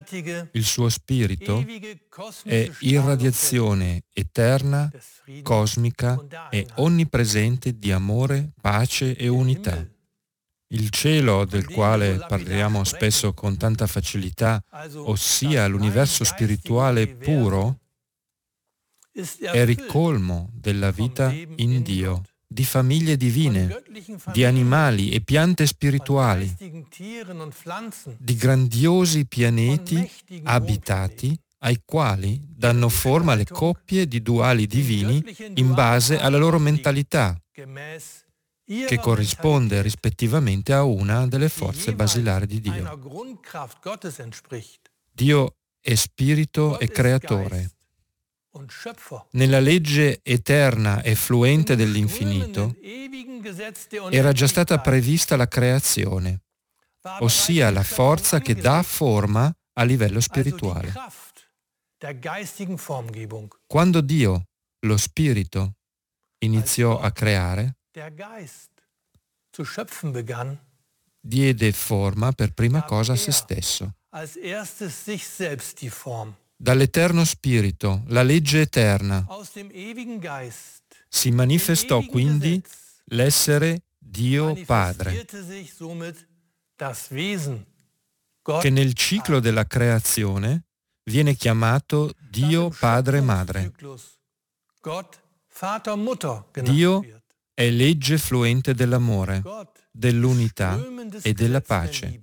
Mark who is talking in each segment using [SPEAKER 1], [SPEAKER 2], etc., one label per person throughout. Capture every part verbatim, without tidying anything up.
[SPEAKER 1] Il suo spirito è irradiazione eterna, cosmica e onnipresente di amore, pace e unità. Il cielo, del quale parliamo spesso con tanta facilità, ossia l'universo spirituale puro, è ricolmo della vita in Dio, di famiglie divine, di animali e piante spirituali, di grandiosi pianeti abitati ai quali danno forma le coppie di duali divini in base alla loro mentalità, che corrisponde rispettivamente a una delle forze basilari di Dio. Dio è spirito e creatore. Nella legge eterna e fluente dell'infinito era già stata prevista la creazione, ossia la forza che dà forma a livello spirituale. Quando Dio, lo Spirito, iniziò a creare, diede forma per prima cosa a se stesso. Dall'eterno Spirito, la legge eterna, si manifestò quindi l'essere Dio Padre, che nel ciclo della creazione viene chiamato Dio Padre Madre. Dio è legge fluente dell'amore, dell'unità e della pace.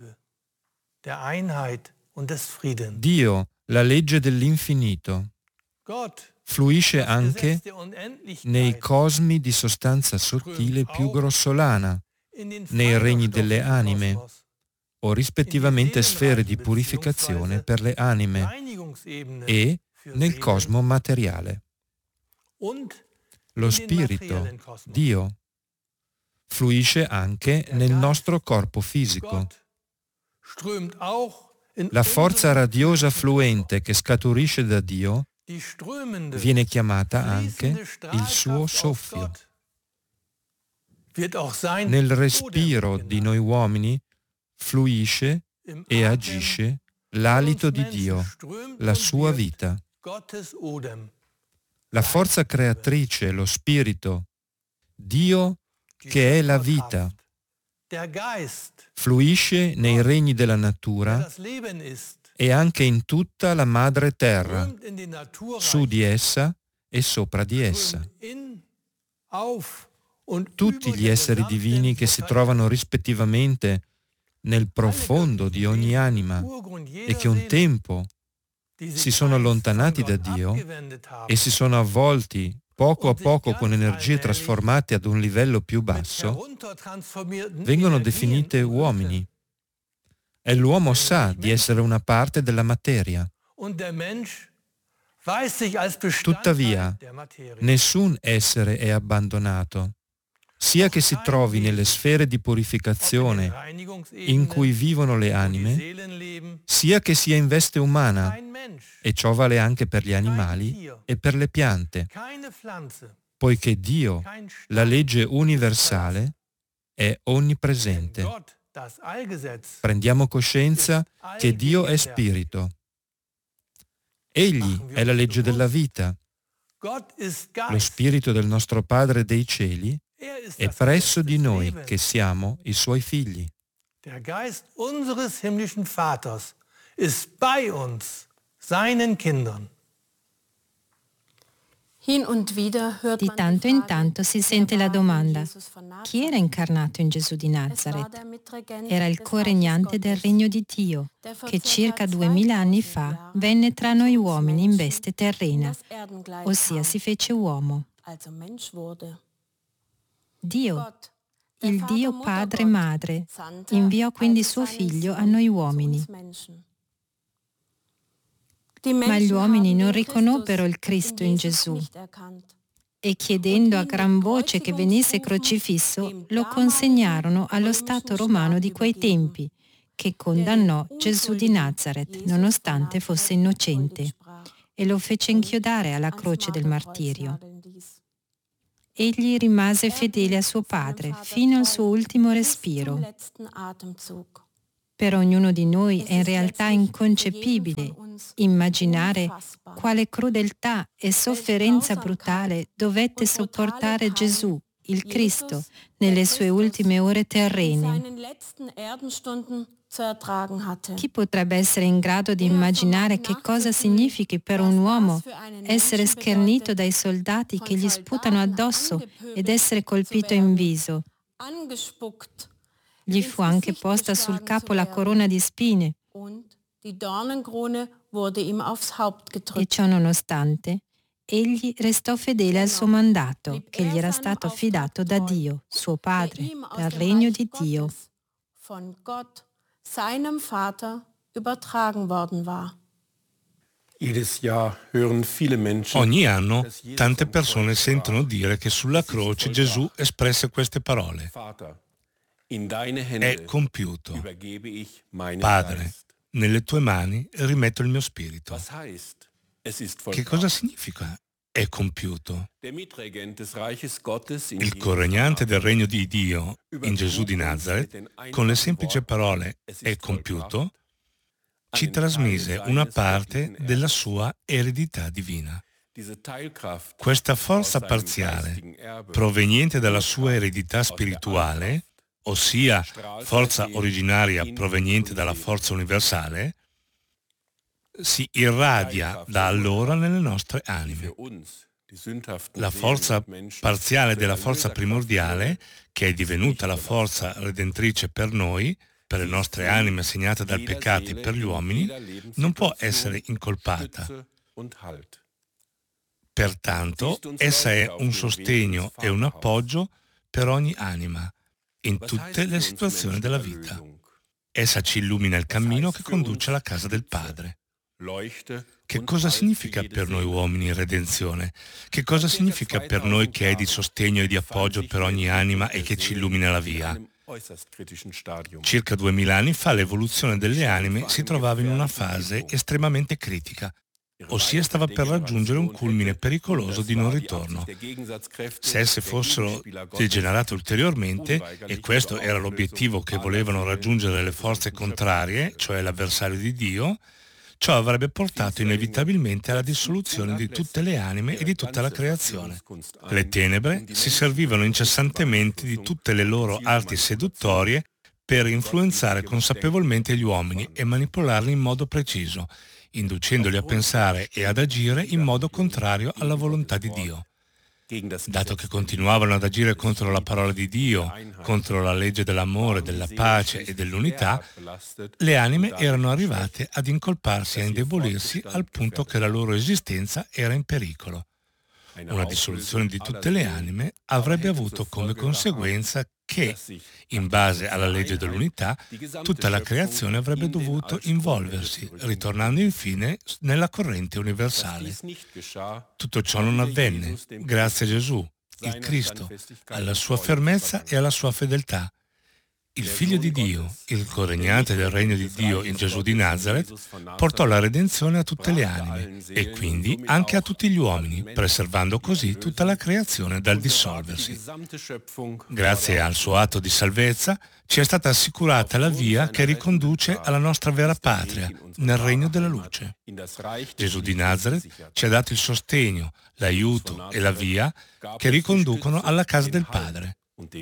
[SPEAKER 1] Dio, la legge dell'infinito, fluisce anche nei cosmi di sostanza sottile più grossolana, nei regni delle anime, o rispettivamente sfere di purificazione per le anime, e nel cosmo materiale. Lo Spirito, Dio, fluisce anche nel nostro corpo fisico. La forza radiosa fluente che scaturisce da Dio viene chiamata anche il suo soffio. Nel respiro di noi uomini fluisce e agisce l'alito di Dio, la sua vita. La forza creatrice, lo Spirito, Dio che è la vita, fluisce nei regni della natura e anche in tutta la madre terra, su di essa e sopra di essa. Tutti gli esseri divini che si trovano rispettivamente nel profondo di ogni anima e che un tempo si sono allontanati da Dio e si sono avvolti poco a poco con energie trasformate ad un livello più basso, vengono definite uomini. E l'uomo sa di essere una parte della materia. Tuttavia, nessun essere è abbandonato, sia che si trovi nelle sfere di purificazione in cui vivono le anime, sia che sia in veste umana, e ciò vale anche per gli animali e per le piante, poiché Dio, la legge universale, è onnipresente. Prendiamo coscienza che Dio è spirito. Egli è la legge della vita. Lo spirito del nostro Padre dei cieli è presso di noi che siamo i suoi figli.
[SPEAKER 2] Der Geist unseres himmlischen Vaters ist bei uns, seinen Kindern.
[SPEAKER 3] Di tanto in tanto si sente la domanda: chi era incarnato in Gesù di Nazareth? Era il co-regnante del regno di Dio, che circa duemila anni fa venne tra noi uomini in veste terrena, ossia si fece uomo. Dio, il Dio Padre e Madre, inviò quindi suo Figlio a noi uomini. Ma gli uomini non riconobbero il Cristo in Gesù e chiedendo a gran voce che venisse crocifisso, lo consegnarono allo Stato romano di quei tempi, che condannò Gesù di Nazareth nonostante fosse innocente e lo fece inchiodare alla croce del martirio. Egli rimase fedele a suo padre fino al suo ultimo respiro. Per ognuno di noi è in realtà inconcepibile immaginare quale crudeltà e sofferenza brutale dovette sopportare Gesù, il Cristo, nelle sue ultime ore terrene. Chi potrebbe essere in grado di immaginare che cosa significhi per un uomo essere schernito dai soldati che gli sputano addosso ed essere colpito in viso? Gli fu anche posta sul capo la corona di spine. E ciò nonostante, egli restò fedele al suo mandato che gli era stato affidato da Dio, suo Padre, dal regno di Dio.
[SPEAKER 4] Seinem Vater übertragen worden war.
[SPEAKER 5] Ogni anno tante persone sentono dire che sulla croce Gesù espresse queste parole: è compiuto. Padre, nelle tue mani rimetto il mio spirito. Che cosa significa è compiuto? Il coregnante del regno di Dio in Gesù di Nazareth, con le semplici parole è compiuto, ci trasmise una parte della sua eredità divina. Questa forza parziale, proveniente dalla sua eredità spirituale, ossia forza originaria proveniente dalla forza universale, si irradia da allora nelle nostre anime. La forza parziale della forza primordiale, che è divenuta la forza redentrice per noi, per le nostre anime segnate dal peccato e per gli uomini, non può essere incolpata. Pertanto, essa è un sostegno e un appoggio per ogni anima, in tutte le situazioni della vita. Essa ci illumina il cammino che conduce alla casa del Padre. Che cosa significa per noi uomini redenzione? Che cosa significa per noi che è di sostegno e di appoggio per ogni anima e che ci illumina la via? Circa duemila anni fa l'evoluzione delle anime si trovava in una fase estremamente critica, ossia stava per raggiungere un culmine pericoloso di non ritorno. Se esse fossero degenerate ulteriormente, e questo era l'obiettivo che volevano raggiungere le forze contrarie, cioè l'avversario di Dio, ciò avrebbe portato inevitabilmente alla dissoluzione di tutte le anime e di tutta la creazione. Le tenebre si servivano incessantemente di tutte le loro arti seduttorie per influenzare consapevolmente gli uomini e manipolarli in modo preciso, inducendoli a pensare e ad agire in modo contrario alla volontà di Dio. Dato che continuavano ad agire contro la parola di Dio, contro la legge dell'amore, della pace e dell'unità, le anime erano arrivate ad incolparsi e a indebolirsi al punto che la loro esistenza era in pericolo. Una dissoluzione di tutte le anime avrebbe avuto come conseguenza che, in base alla legge dell'unità, tutta la creazione avrebbe dovuto involversi, ritornando infine nella corrente universale. Tutto ciò non avvenne, grazie a Gesù, il Cristo, alla sua fermezza e alla sua fedeltà. Il Figlio di Dio, il coregnante del regno di Dio in Gesù di Nazareth, portò la redenzione a tutte le anime e quindi anche a tutti gli uomini, preservando così tutta la creazione dal dissolversi. Grazie al suo atto di salvezza ci è stata assicurata la via che riconduce alla nostra vera patria, nel regno della luce. Gesù di Nazareth ci ha dato il sostegno, l'aiuto e la via che riconducono alla casa del Padre.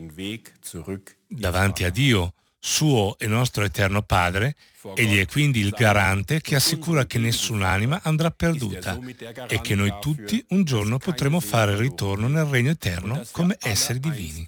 [SPEAKER 5] Davanti a Dio, suo e nostro eterno Padre, egli è quindi il garante che assicura che nessun'anima andrà perduta e che noi tutti un giorno potremo fare ritorno nel regno eterno come esseri divini.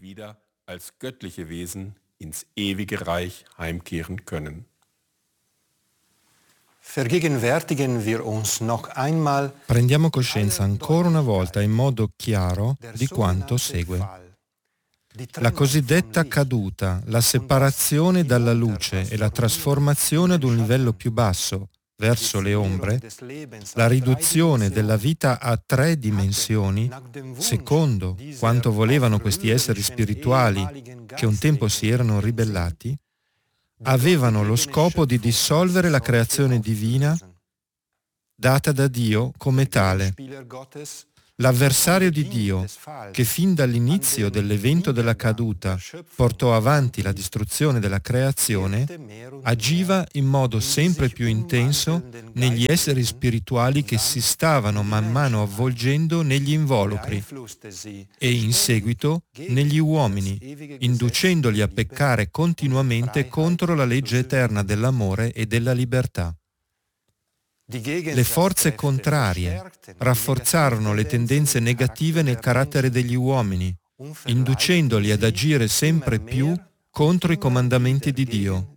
[SPEAKER 1] Prendiamo coscienza ancora una volta in modo chiaro di quanto segue. La cosiddetta caduta, la separazione dalla luce e la trasformazione ad un livello più basso, verso le ombre, la riduzione della vita a tre dimensioni, secondo quanto volevano questi esseri spirituali che un tempo si erano ribellati, avevano lo scopo di dissolvere la creazione divina data da Dio come tale, L'avversario di Dio, che fin dall'inizio dell'evento della caduta portò avanti la distruzione della creazione, agiva in modo sempre più intenso negli esseri spirituali che si stavano man mano avvolgendo negli involucri e in seguito negli uomini, inducendoli a peccare continuamente contro la legge eterna dell'amore e della libertà. Le forze contrarie rafforzarono le tendenze negative nel carattere degli uomini, inducendoli ad agire sempre più contro i comandamenti di Dio.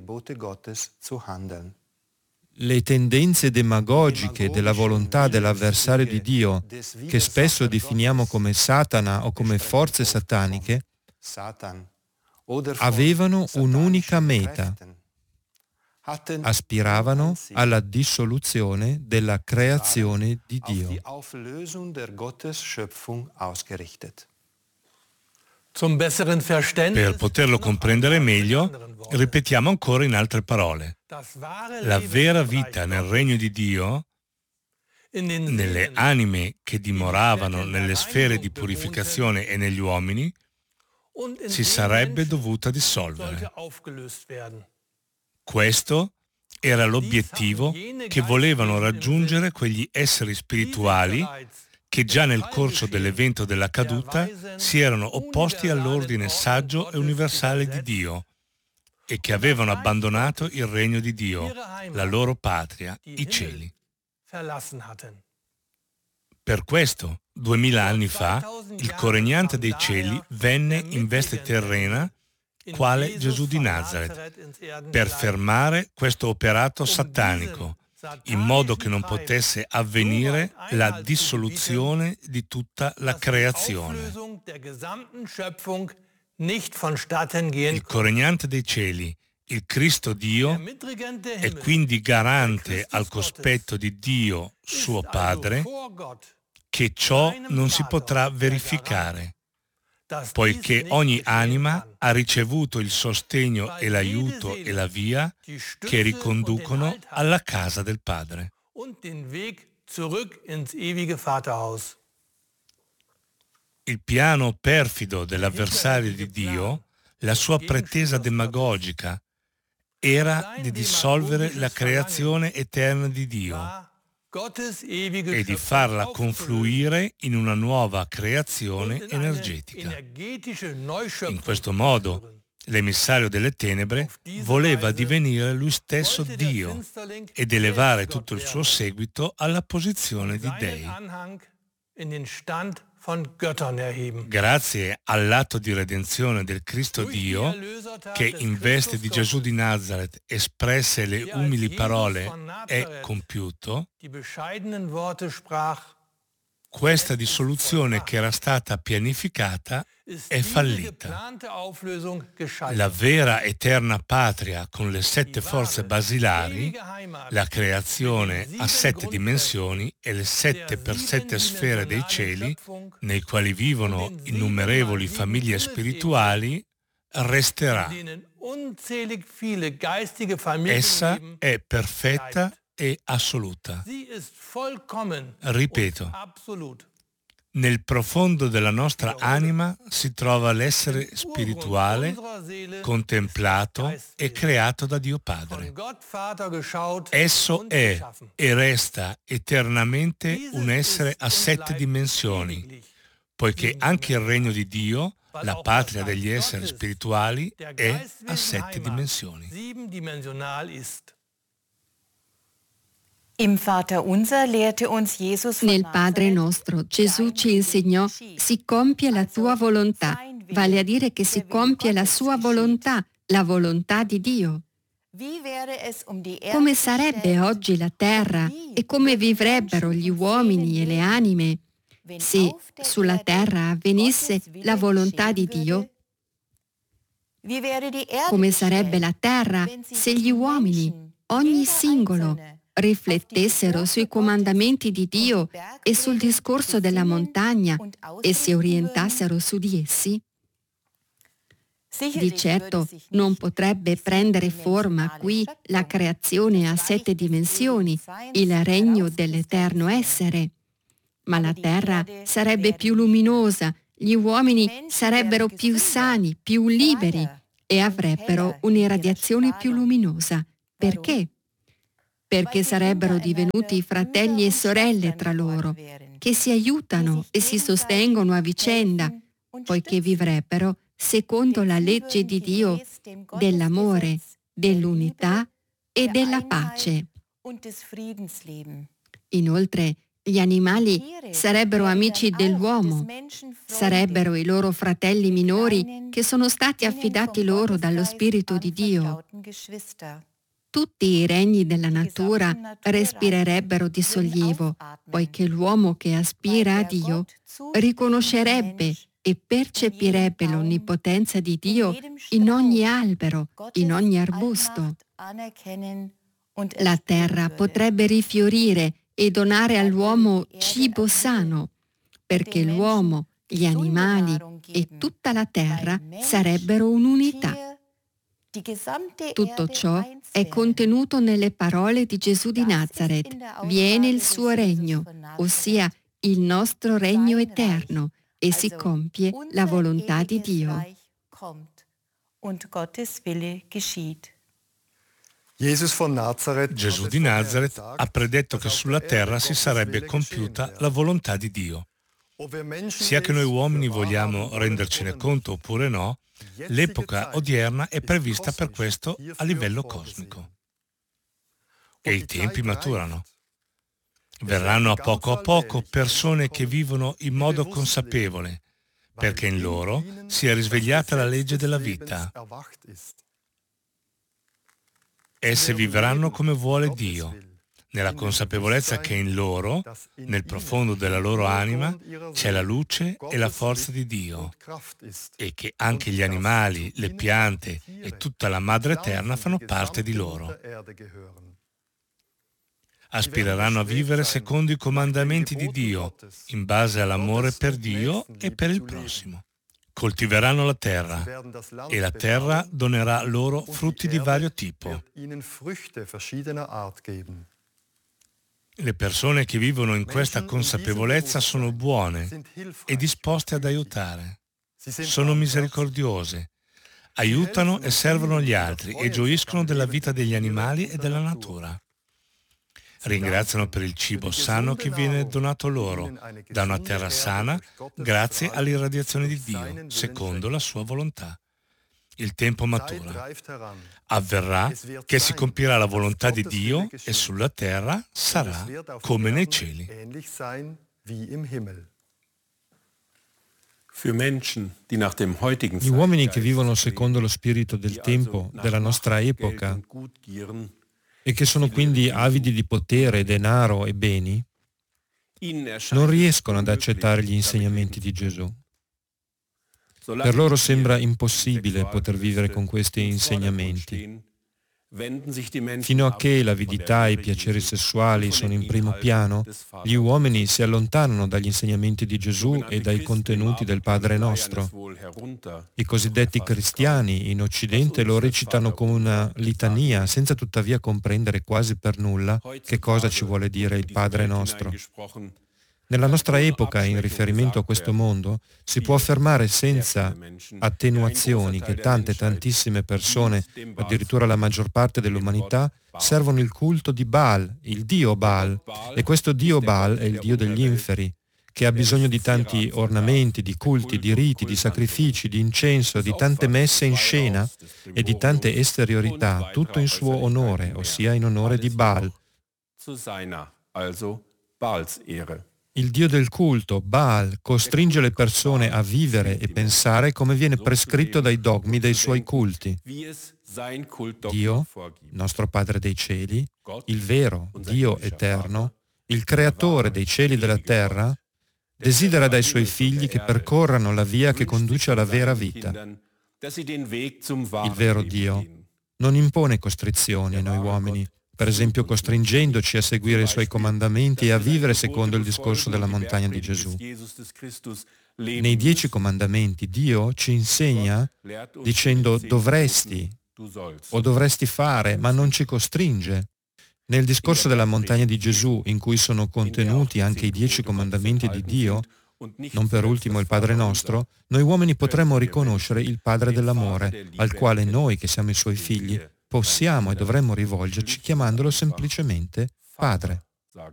[SPEAKER 1] Le tendenze demagogiche della volontà dell'avversario di Dio, che spesso definiamo come Satana o come forze sataniche, avevano un'unica meta: aspiravano alla dissoluzione della creazione di Dio.
[SPEAKER 5] Per poterlo comprendere meglio, ripetiamo ancora in altre parole. La vera vita nel regno di Dio, nelle anime che dimoravano nelle sfere di purificazione e negli uomini, si sarebbe dovuta dissolvere. Questo era l'obiettivo che volevano raggiungere quegli esseri spirituali che già nel corso dell'evento della caduta si erano opposti all'ordine saggio e universale di Dio e che avevano abbandonato il regno di Dio, la loro patria, i cieli. Per questo, duemila anni fa, il coregnante dei cieli venne in veste terrena quale Gesù di Nazaret, per fermare questo operato satanico, in modo che non potesse avvenire la dissoluzione di tutta la creazione. Il coregnante dei cieli, il Cristo Dio, è quindi garante al cospetto di Dio, suo Padre, che ciò non si potrà verificare, poiché ogni anima ha ricevuto il sostegno e l'aiuto e la via che riconducono alla casa del Padre. Il piano perfido dell'avversario di Dio, la sua pretesa demagogica, era di dissolvere la creazione eterna di Dio e di farla confluire in una nuova creazione energetica. In questo modo, l'emissario delle tenebre voleva divenire lui stesso Dio ed elevare tutto il suo seguito alla posizione di Dei. Grazie all'atto di redenzione del Cristo Dio, che in veste di Gesù di Nazaret espresse le umili parole "è compiuto", questa dissoluzione che era stata pianificata è fallita. La vera eterna patria con le sette forze basilari, la creazione a sette dimensioni e le sette per sette sfere dei cieli, nei quali vivono innumerevoli famiglie spirituali, resterà. Essa è perfetta e assoluta. Ripeto, nel profondo della nostra anima si trova l'essere spirituale, contemplato e creato da Dio Padre. Esso è e resta eternamente un essere a sette dimensioni, poiché anche il regno di Dio, la patria degli esseri spirituali, è a sette dimensioni.
[SPEAKER 6] Nel Padre nostro, Gesù ci insegnò: si compie la tua volontà, vale a dire che si compie la sua volontà, la volontà di Dio. Come sarebbe oggi la terra e come vivrebbero gli uomini e le anime se sulla terra avvenisse la volontà di Dio? Come sarebbe la terra se gli uomini, ogni singolo, riflettessero sui comandamenti di Dio e sul discorso della montagna e si orientassero su di essi? Di certo non potrebbe prendere forma qui la creazione a sette dimensioni, il regno dell'eterno essere. ma la terra sarebbe più luminosa, gli uomini sarebbero più sani, più liberi e avrebbero un'irradiazione più luminosa. Perché? Perché sarebbero divenuti fratelli e sorelle tra loro, che si aiutano e si sostengono a vicenda, poiché vivrebbero secondo la legge di Dio dell'amore, dell'unità e della pace. Inoltre, gli animali sarebbero amici dell'uomo, sarebbero i loro fratelli minori che sono stati affidati loro dallo Spirito di Dio. Tutti i regni della natura respirerebbero di sollievo, poiché l'uomo che aspira a Dio riconoscerebbe e percepirebbe l'onnipotenza di Dio in ogni albero, in ogni arbusto. La terra potrebbe rifiorire e donare all'uomo cibo sano, perché l'uomo, gli animali e tutta la terra sarebbero un'unità. Tutto ciò è contenuto nelle parole di Gesù di Nazaret. Viene il suo regno, ossia il nostro regno eterno, e si compie la volontà di Dio.
[SPEAKER 5] Gesù di Nazaret ha predetto che sulla terra si sarebbe compiuta la volontà di Dio. Sia che noi uomini vogliamo rendercene conto oppure no, l'epoca odierna è prevista per questo a livello cosmico. E i tempi maturano. Verranno a poco a poco persone che vivono in modo consapevole, perché in loro si è risvegliata la legge della vita. Esse vivranno come vuole Dio, nella consapevolezza che in loro, nel profondo della loro anima, c'è la luce e la forza di Dio e che anche gli animali, le piante e tutta la Madre Eterna fanno parte di loro. Aspireranno a vivere secondo i comandamenti di Dio, in base all'amore per Dio e per il prossimo. Coltiveranno la terra e la terra donerà loro frutti di vario tipo. Le persone che vivono in questa consapevolezza sono buone e disposte ad aiutare. Sono misericordiose, aiutano e servono gli altri e gioiscono della vita degli animali e della natura. Ringraziano per il cibo sano che viene donato loro da una terra sana grazie all'irradiazione di Dio, secondo la sua volontà. Il tempo matura. Avverrà che si compirà la volontà di Dio e sulla terra sarà come nei cieli.
[SPEAKER 1] Gli uomini che vivono secondo lo spirito del tempo, della nostra epoca, e che sono quindi avidi di potere, denaro e beni, non riescono ad accettare gli insegnamenti di Gesù. Per loro sembra impossibile poter vivere con questi insegnamenti. Fino a che l'avidità e i piaceri sessuali sono in primo piano, gli uomini si allontanano dagli insegnamenti di Gesù e dai contenuti del Padre nostro. I cosiddetti cristiani in Occidente lo recitano come una litania, senza tuttavia comprendere quasi per nulla che cosa ci vuole dire il Padre nostro. Nella nostra epoca, in riferimento a questo mondo, si può affermare senza attenuazioni che tante, tantissime persone, addirittura la maggior parte dell'umanità, servono il culto di Baal, il dio Baal, e questo dio Baal è il dio degli inferi, che ha bisogno di tanti ornamenti, di culti, di riti, di sacrifici, di incenso, di tante messe in scena e di tante esteriorità, tutto in suo onore, ossia in onore di Baal. Il dio del culto, Baal, costringe le persone a vivere e pensare come viene prescritto dai dogmi dei suoi culti. Dio, nostro Padre dei cieli, il vero Dio eterno, il creatore dei cieli e della terra, desidera dai suoi figli che percorrano la via che conduce alla vera vita. Il vero Dio non impone costrizioni a noi uomini, per esempio costringendoci a seguire i suoi comandamenti e a vivere secondo il discorso della montagna di Gesù. Nei dieci comandamenti Dio ci insegna dicendo dovresti o dovresti fare, ma non ci costringe. Nel discorso della montagna di Gesù, in cui sono contenuti anche i dieci comandamenti di Dio, non per ultimo il Padre nostro, noi uomini potremmo riconoscere il Padre dell'amore, al quale noi, che siamo i Suoi figli, possiamo e dovremmo rivolgerci chiamandolo semplicemente Padre.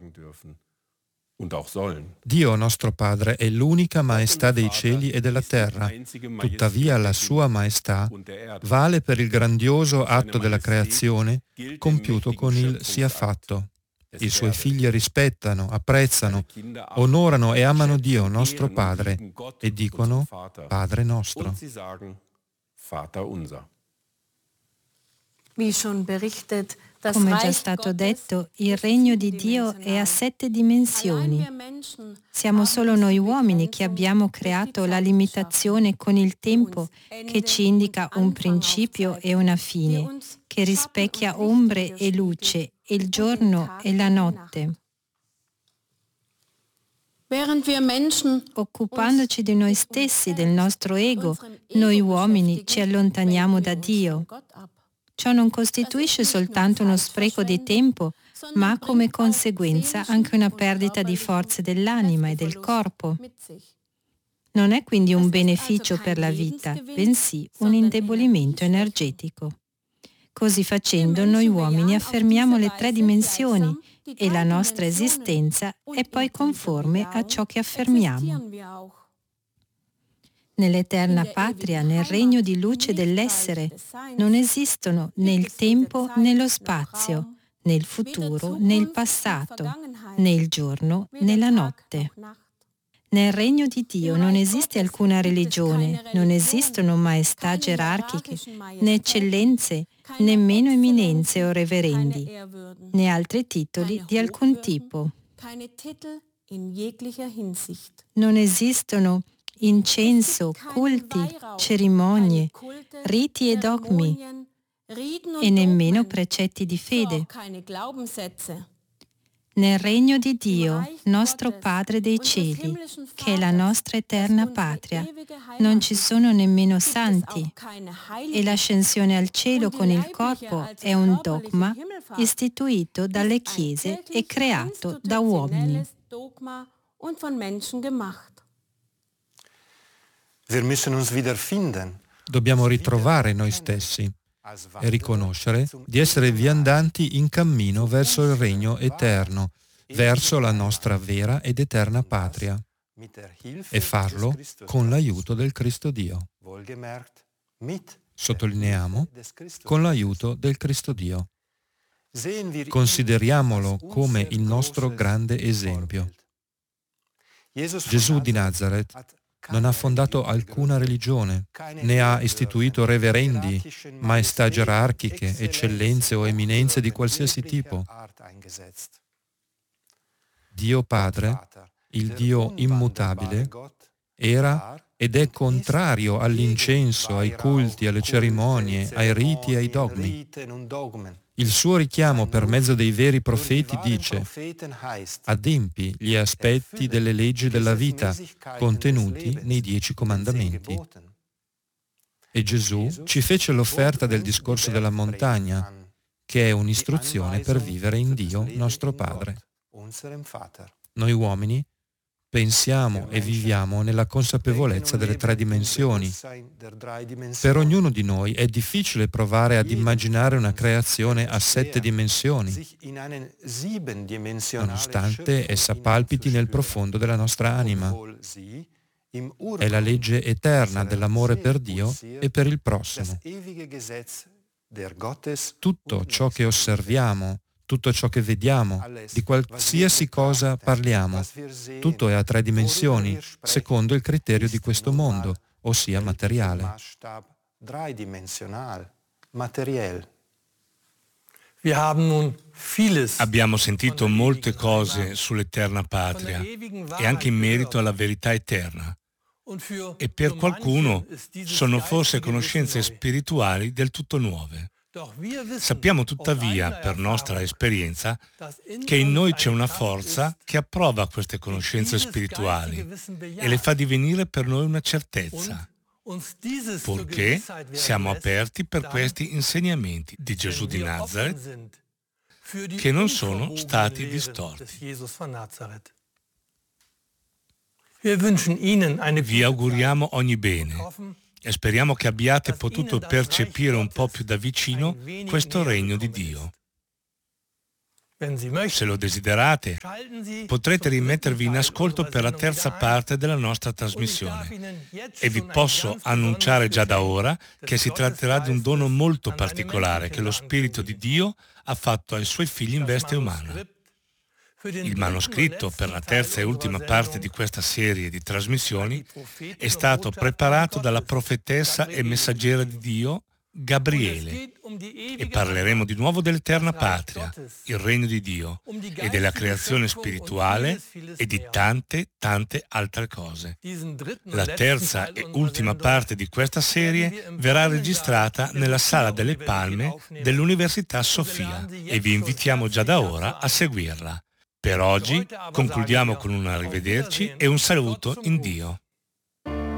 [SPEAKER 1] Dio nostro Padre è l'unica maestà dei cieli e della terra, tuttavia la sua maestà vale per il grandioso atto della creazione compiuto con il sia fatto. I Suoi figli rispettano, apprezzano, onorano e amano Dio nostro Padre e dicono Padre nostro.
[SPEAKER 3] Come già stato detto, il regno di Dio è a sette dimensioni. Siamo solo noi uomini che abbiamo creato la limitazione con il tempo che ci indica un principio e una fine, che rispecchia ombre e luce, il giorno e la notte. Occupandoci di noi stessi, del nostro ego, noi uomini ci allontaniamo da Dio. Ciò non costituisce soltanto uno spreco di tempo, ma ha come conseguenza anche una perdita di forze dell'anima e del corpo. Non è quindi un beneficio per la vita, bensì un indebolimento energetico. Così facendo, noi uomini affermiamo le tre dimensioni e la nostra esistenza è poi conforme a ciò che affermiamo. Nell'eterna patria, nel regno di luce dell'essere, non esistono né il tempo né lo spazio, né il futuro né il passato, né il giorno né la notte. Nel regno di Dio non esiste alcuna religione, non esistono maestà gerarchiche, né eccellenze, nemmeno eminenze o reverendi, né altri titoli di alcun tipo. Non esistono incenso, culti, cerimonie, riti e dogmi e nemmeno precetti di fede. Nel regno di Dio, nostro Padre dei cieli, che è la nostra eterna patria, non ci sono nemmeno santi e l'ascensione al cielo con il corpo è un dogma istituito dalle chiese e creato da uomini.
[SPEAKER 1] Dobbiamo ritrovare noi stessi e riconoscere di essere viandanti in cammino verso il regno eterno, verso la nostra vera ed eterna patria, e farlo con l'aiuto del Cristo Dio. Sottolineiamo, con l'aiuto del Cristo Dio. Consideriamolo come il nostro grande esempio. Gesù di Nazaret non ha fondato alcuna religione, né ha istituito reverendi, maestà gerarchiche, eccellenze o eminenze di qualsiasi tipo. Dio Padre, il Dio immutabile, era ed è contrario all'incenso, ai culti, alle cerimonie, ai riti e ai dogmi. Il suo richiamo per mezzo dei veri profeti dice: adempi gli aspetti delle leggi della vita contenuti nei dieci comandamenti. E Gesù ci fece l'offerta del discorso della montagna, che è un'istruzione per vivere in Dio nostro Padre. Noi uomini pensiamo e viviamo nella consapevolezza delle tre dimensioni. Per ognuno di noi è difficile provare ad immaginare una creazione a sette dimensioni, nonostante essa palpiti nel profondo della nostra anima. È la legge eterna dell'amore per Dio e per il prossimo. Tutto ciò che osserviamo, tutto ciò che vediamo, di qualsiasi cosa parliamo, tutto è a tre dimensioni, secondo il criterio di questo mondo, ossia materiale.
[SPEAKER 5] Abbiamo sentito molte cose sull'eterna patria e anche in merito alla verità eterna. E per qualcuno sono forse conoscenze spirituali del tutto nuove. Sappiamo tuttavia, per nostra esperienza, che in noi c'è una forza che approva queste conoscenze spirituali e le fa divenire per noi una certezza, purché siamo aperti per questi insegnamenti di Gesù di Nazaret, che non sono stati distorti. Vi auguriamo ogni bene e speriamo che abbiate potuto percepire un po' più da vicino questo regno di Dio. Se lo desiderate, potrete rimettervi in ascolto per la terza parte della nostra trasmissione e vi posso annunciare già da ora che si tratterà di un dono molto particolare che lo Spirito di Dio ha fatto ai suoi figli in veste umana. Il manoscritto per la terza e ultima parte di questa serie di trasmissioni è stato preparato dalla profetessa e messaggera di Dio Gabriele e parleremo di nuovo dell'eterna patria, il regno di Dio e della creazione spirituale e di tante, tante altre cose. La terza e ultima parte di questa serie verrà registrata nella Sala delle Palme dell'Università Sofia e vi invitiamo già da ora a seguirla. Per oggi concludiamo con un arrivederci e un saluto in Dio.